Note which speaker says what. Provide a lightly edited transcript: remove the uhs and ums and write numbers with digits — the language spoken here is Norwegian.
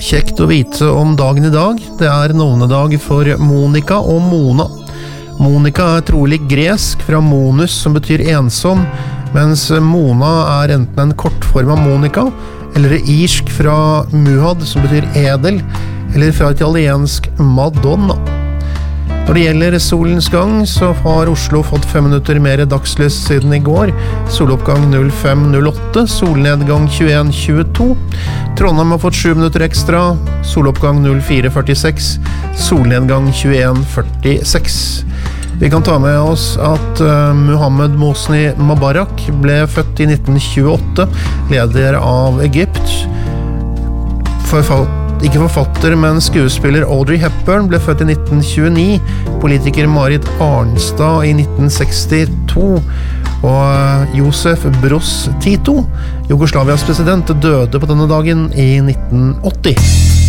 Speaker 1: Kjekt å vite om dagen I dag. Det navnedag for Monica og Mona. Monica trolig gresk fra Monus, som betyr ensom, mens Mona enten en kortform av Monica, eller irsk fra Muhad, som betyr edel, eller fra italiensk Madonna. Når det gjelder solens gang, så har Oslo fått 5 minutter mer dagslys siden I går. Soloppgang 05:08, solnedgang 21:22. Trondheim har fått 7 minutter ekstra, soloppgang 04:46, solnedgang 21:46. Vi kan ta med oss at Mohammed Mosni Mubarak ble født I 1928, leder av Egypt. Ikke forfatter, men skuespiller Audrey Hepburn ble født I 1929, politiker Marit Arnstad I 1962, og Josef Broz Tito, Jugoslavias president, døde på denne dagen I 1980.